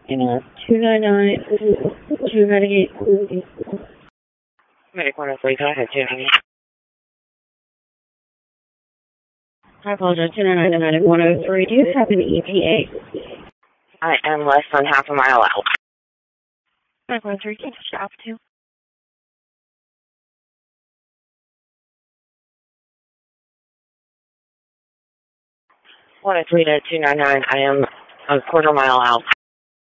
299 Renegade. Medic 103, can I have 299? I apologize, 299 103. Do you have an ETA? I am less than half a mile out. Medic 103, can you stop to? 103 to 299, I am a quarter mile out.